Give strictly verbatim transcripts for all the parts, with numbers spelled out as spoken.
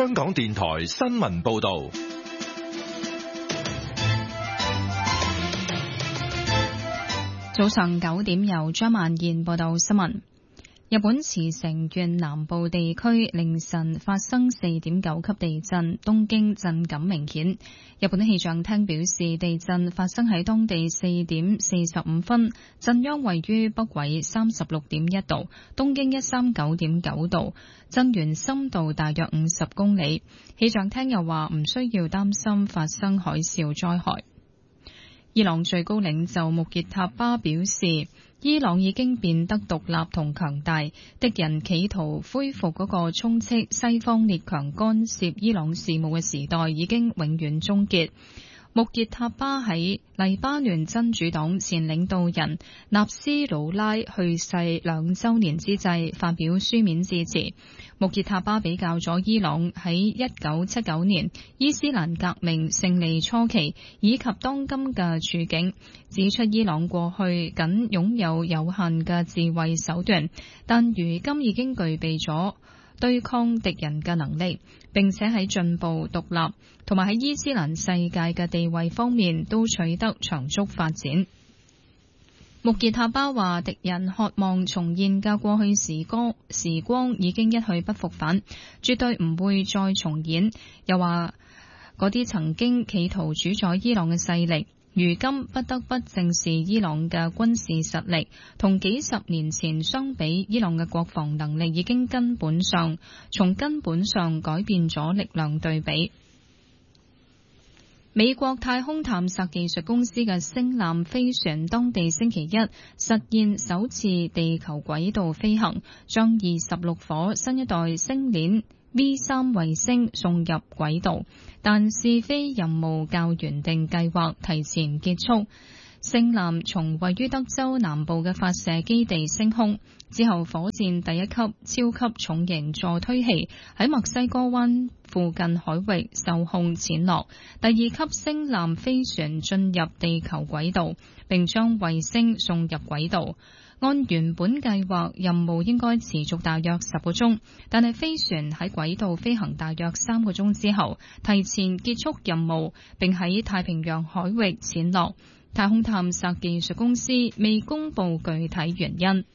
香港電台新聞報道。 早上九點，由張曼燕報道新聞。日本茨城縣南部地區凌晨發生四點九級地震，東京震感明顯。日本氣象廳表示，地震發生喺當地四點四十五分，震央位於北緯三十六點一度，東經一三九點九度，震源深度大約五十公里。氣象廳又話唔需要擔心發生海嘯災害。伊朗最高領袖穆傑塔巴表示，伊朗已經變得獨立同強大，敵人企圖恢復嗰個充斥西方列強干涉伊朗事務嘅時代已經永遠終結。穆傑塔巴喺黎巴嫩真主黨前領導人納斯魯拉去世兩週年之際發表書面致辭。穆傑塔巴比較咗伊朗喺一九七九年伊斯蘭革命勝利初期以及當今嘅處境，指出伊朗過去僅擁有有限嘅自衛手段，但如今已經具備咗對抗敵人嘅能力，並且喺進步、獨立同埋喺伊斯蘭世界嘅地位方面都取得長足發展。穆傑塔巴話，敵人渴望重現嘅過去時光時光已經一去不復返，絕對唔會再重演。又話嗰啲曾經企圖主宰伊朗嘅勢力，如今不得不正視伊朗嘅軍事實力，同幾十年前相比，伊朗嘅國防能力已經根本上從根本上改變咗力量對比。美國太空探索技術公司嘅星艦飛船當地星期一實現首次地球軌道飛行，將二十六顆新一代星鏈 V 三衛星送入軌道，但試飛任務較原定計劃提前結束。星艦從位於德州南部嘅發射基地升空之後，火箭第一級超級重型助推器喺墨西哥灣附近海域受控潛落，第二級星艦飛船進入地球軌道，並將衛星送入軌道。按原本計劃，任務應該持續大約十個鐘，但係飛船喺軌道飛行大約三個鐘之後，提前結束任務，並喺太平洋海域潛落。太空探索技術公司未公布具體原因。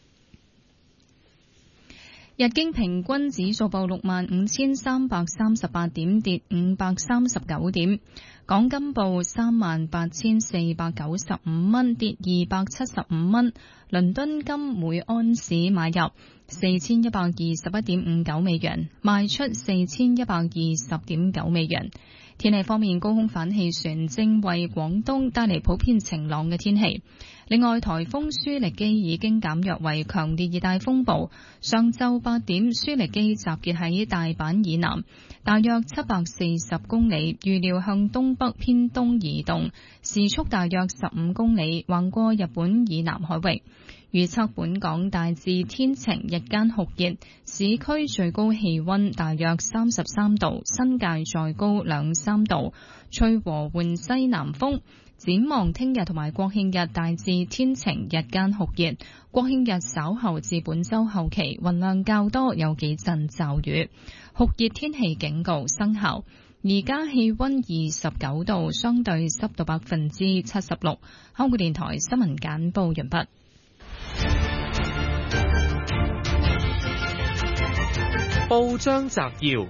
日經平均指數報六萬五千三百三十八點，跌五百三十九點。港金報三萬八千四百九十五蚊，跌二百七十五蚊。倫敦金每安士買入四千一百二十一點五九美元，賣出四千一百二十點九美元。天氣方面，高空反氣旋正為廣東帶嚟普遍晴朗嘅天氣。另外，颱風舒力基已經減弱為強烈熱帶風暴。上晝八點，舒力基集結喺大阪以南，大約七百四十公里，預料向東北偏東移動，時速大約十五公里，橫過日本以南海域。預測本港大致天晴，日間酷熱，市區最高氣溫大約三十三度，新界再高兩三度，吹和緩西南風。展望聽日同埋國慶日大致天晴，日間酷熱。國慶日稍後至本週後期雲量較多，有幾陣驟雨。酷熱天氣警告生效。而家氣溫二十九度，相對濕度百分之七十六。香港電台新聞簡報完畢。 報章摘要，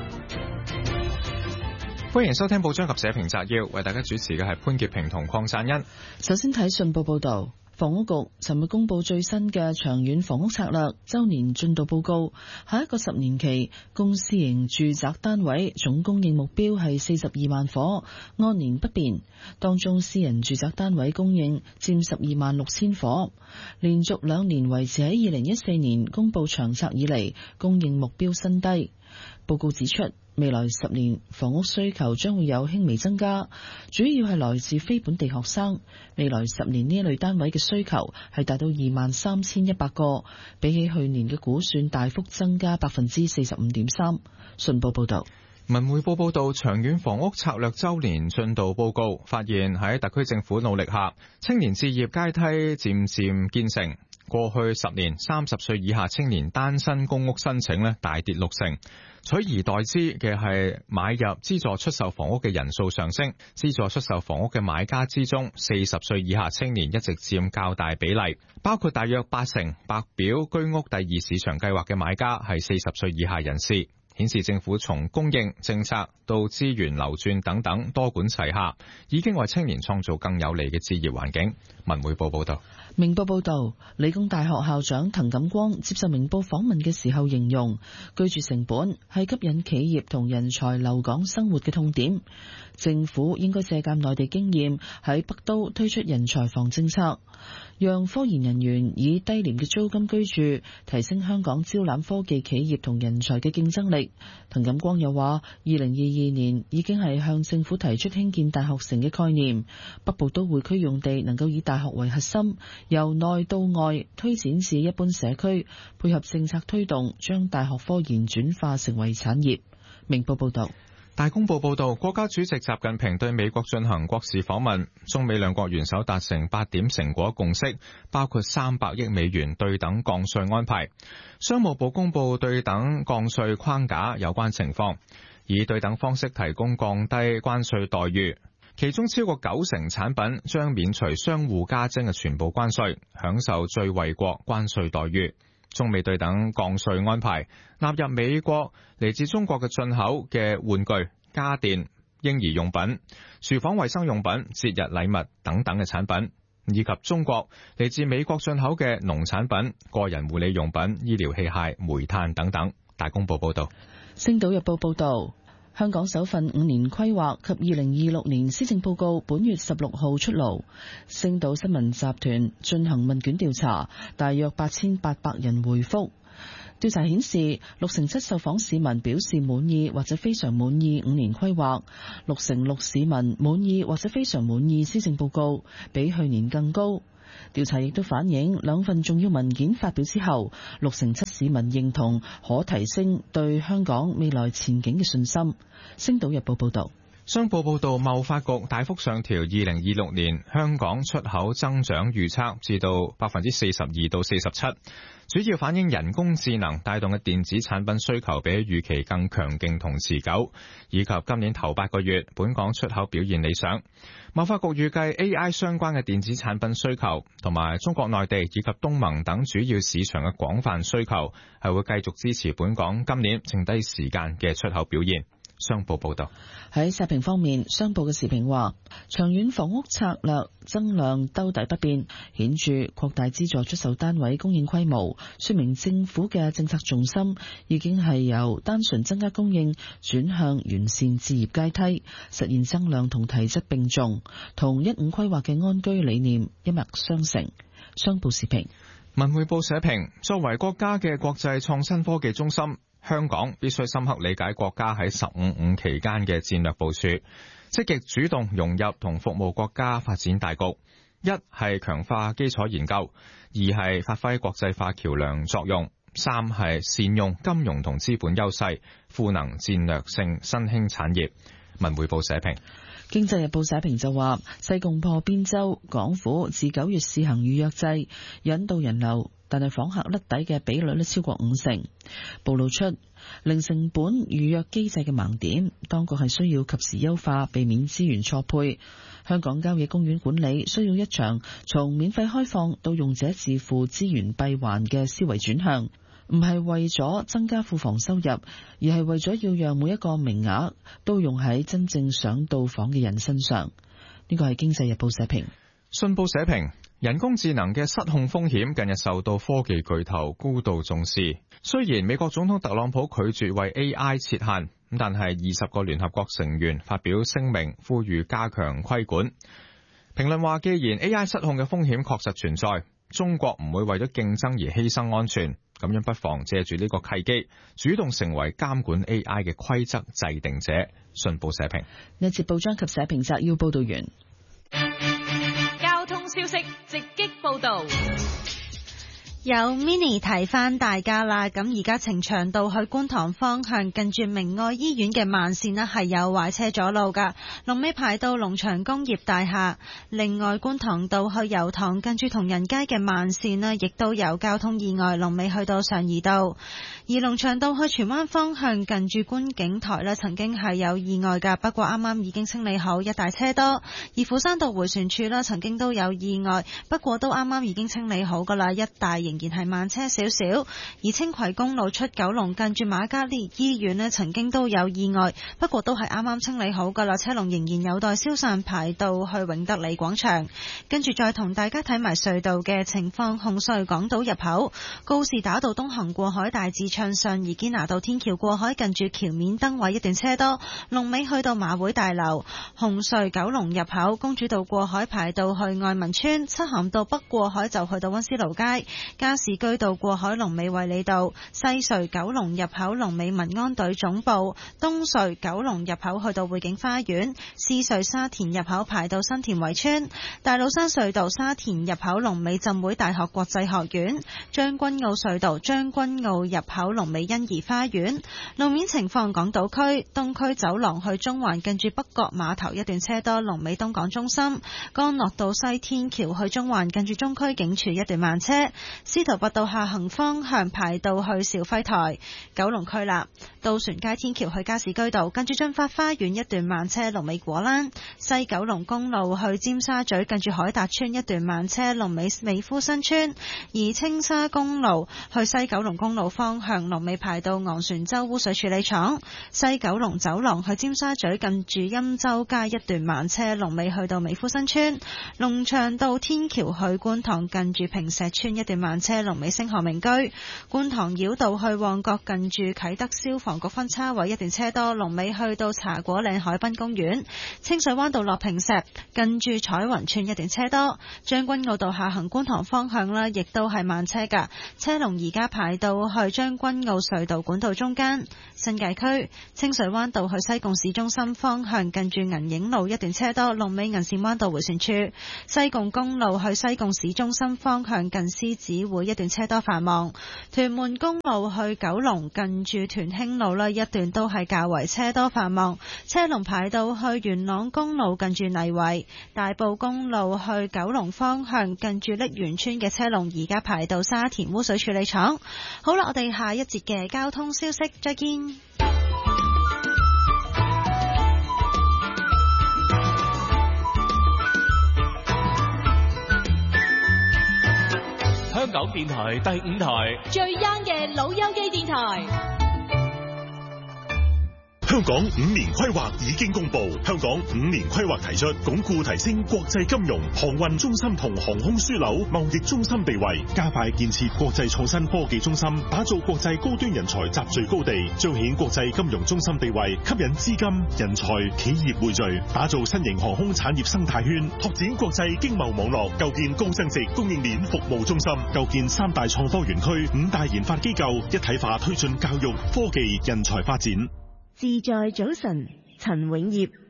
歡迎收聽報章及社評摘要，為大家主持嘅係潘潔平同鄺贊恩。 首先睇信報報道。房屋局尋日公布最新嘅長遠房屋策略周年進度報告，下一個十年期公私營住宅單位總供應目標係四十二萬伙，按年不變。當中私人住宅單位供應佔十二萬六千伙，連續兩年維持喺二零一四年公布長策以嚟供應目標新低。報告指出，未來十年房屋需求將會有輕微增加，主要係來自非本地學生。未來十年呢一類單位嘅需求係達到二萬三千一百個，比起去年嘅估算大幅增加百分之四十五點三。信報報道。 文匯報報道，長遠房屋策略周年進度報告發現，喺特區政府努力下，青年置業階梯漸漸建成。 過去十年三十歲以下青年單身公屋申請咧大跌六成，取而代之嘅係買入資助出售房屋嘅人數上升。資助出售房屋嘅買家之中，四十歲以下青年一直佔較大比例，包括大約八成白表居屋第二市場計劃嘅買家係四十歲以下人士。顯示政府從供應、政策到資源流轉等等多管齊下，已經為青年創造更有利嘅置業環境。文匯報報道。 明報報道，理工大學校長滕錦光接受明報訪問嘅時候形容，居住成本係吸引企業同人才留港生活嘅痛點。政府應該借鑑內地經驗，喺北都推出人才房政策，讓科研人員以低廉嘅租金居住，提升香港招攬科技企業同人才嘅競爭力。滕錦光又話，二零二二年已經係向政府提出興建大學城嘅概念，北部都會區用地能夠以大學為核心，由內到外推展至一般社區，配合政策推動，將大學科研轉化成為產業。明報報道。 大公報報道，國家主席習近平對美國進行國事訪問，中美兩國元首達成八點成果共識，包括三百億美元對等降稅安排。商務部公布對等降稅框架有關情況，以對等方式提供降低關稅待遇，其中超過九成產品將免除相互加徵嘅全部關稅，享受最惠國關稅待遇。中美對等降稅安排納入美國嚟自中國嘅進口嘅玩具、家電、嬰兒用品、廚房衛生用品、節日禮物等等嘅產品，以及中國嚟自美國進口嘅農產品、個人護理用品、醫療器械、煤炭等等。大公報報道。 星島日報報道，香港首份五年規劃及二零二六年施政報告本月十六號出爐。星島新聞集團進行問卷調查，大約八千八百人回覆。調查顯示，六成七受訪市民表示滿意或者非常滿意五年規劃，六成六市民滿意或者非常滿意施政報告，比去年更高。調查亦都反映，兩份重要文件發表之後，六成七市民認同可提升對香港未來前景嘅信心。星島日報報道。 商報報道，貿發局大幅上調二零二六年香港出口增長預測至到百分之四十二到四十七，主要反映人工智能帶動嘅電子產品需求比預期更強勁同持久，以及今年頭八個月本港出口表現理想。貿發局預計 A I 相關嘅電子產品需求同埋中國內地以及東盟等主要市場嘅廣泛需求係會繼續支持本港今年剩低時間嘅出口表現。商報報道。 喺社評方面，商報嘅時評話，長遠房屋策略增量兜底不變，顯著擴大資助出售單位供應規模，說明政府嘅政策重心已經係由單純增加供應轉向完善置業階梯，實現增量同提質並重，同一五規劃嘅安居理念一脈相承。商報時評。 文匯報社評，作為國家嘅國際創新科技中心，香港必須深刻理解國家喺十五五期間嘅戰略部署，積極主動融入同服務國家發展大局。一係強化基礎研究，二係發揮國際化橋樑作用，三係善用金融同資本優勢，賦能戰略性新興產業。文匯報社評。 經濟日報社評就話，西貢破邊洲，港府自九月試行預約制，引導人流，但係訪客甩底嘅比率咧超過五成，暴露出零成本預約機制嘅盲點，當局係需要及時優化，避免資源錯配。香港郊野公園管理需要一場從免費開放到用者自負資源閉環嘅思維轉向，唔係為咗增加庫房收入，而係為咗要讓每一個名額都用喺真正想到訪嘅人身上。呢個係經濟日報社評。 信報社評，人工智能嘅失控風險近日受到科技巨頭高度重視。雖然美國總統特朗普拒絕為 A I 設限，但係二十個聯合國成員發表聲明，呼籲加強規管。評論話，既然 A I 失控嘅風險確實存在，中國唔會為咗競爭而犧牲安全，咁樣不妨借住呢個契機，主動成為監管 A I 嘅規則制定者。信報社評。 呢節報章及社評摘要報道完。 交通消息直擊報道。 有 Mini 提翻大家啦，咁而家呈祥道去觀塘方向近住明愛醫院嘅慢線呢係有壞車阻路噶，龍尾排到龍翔工業大廈。另外觀塘道去油塘近住同仁街嘅慢線呢亦都有交通意外，龍尾去到上怡道。而龍翔道去荃灣方向近住觀景台呢曾經係有意外噶，不過啱啱已經清理好，一大車多。而斧山道迴旋處呢曾經都有意外，不過都啱啱已經清理好噶啦，一大仍然係慢車少少。而青葵公路出九龍近住瑪嘉烈醫院呢曾經都有意外，不過都係啱啱清理好噶啦，車龍仍然有待消散，排到去永德里廣場。跟住再同大家睇埋隧道嘅情況，紅隧港島入口告士打道東行過海大致暢順，而堅拿道天橋過海近住橋面燈位一段車多，龍尾去到馬會大樓。紅隧九龍入口公主道過海排到去愛民村，漆咸道北過海就去到溫思勞街，加士居道過海龍尾衛理道，西隧九龍入口龍尾民安隊總部，東隧九龍入口去到匯景花園，獅隧沙田入口排到新田圍村，大老山隧道沙田入口龍尾浸會大學國際學院，將軍澳隧道將軍澳入口龍尾欣怡花園。路面情況，港島區東區走廊去中環近住北角碼頭一段車多，龍尾東港中心，干諾道西天橋去中環近住中區警署一段慢車，司徒拔道下行方向排到去肇輝台。九龍區啦，渡船街天橋去加士居道近住駿發花園一段慢車，龍尾果欄。西九龍公路去尖沙咀近住海達村一段慢車，龍尾美孚新村。而青沙公路去西九龍公路方向龍尾排到昂船洲污水處理廠。西九龍走廊去尖沙咀近住欽州街一段慢車，龍尾去到美孚新村。龍翔道天橋去觀塘近住坪石村一段慢車，龍尾星河名居。觀塘繞道去旺角近住啟德消防局分叉位一段車多，龍尾去到茶果嶺海濱公園。清水灣道落坪石近住彩雲村一段車多。將軍澳道下行觀塘方向啦，亦都係慢車噶，車龍而家排到去將軍澳隧道管道中間。新界區清水灣道去西貢市中心方向近住銀影路一段車多，龍尾銀線灣道迴旋處。西貢公路去西貢市中心方向近獅子會一段車多繁忙。屯門公路去九龍近住屯興路啦，一段都係較為車多繁忙，車龍排到去元朗公路近住泥圍。大埔公路去九龍方向近住瀝源村嘅車龍而家排到沙田污水處理廠。好啦，我哋下一節嘅交通消息再見。 香港電台第五台最 young 嘅老友記電台。 香港五年規劃已經公布，香港五年規劃提出鞏固提升國際金融、航運中心同航空樞紐貿易中心地位，加快建設國際創新科技中心，打造國際高端人才集聚高地，彰顯國際金融中心地位，吸引資金、人才、企業匯聚，打造新型航空產業生態圈，拓展國際經貿網絡，構建高增值供應鏈服務中心，構建三大創科園區、五大研發機構，一體化推進教育、科技、人才發展。 自在早晨，陳永業。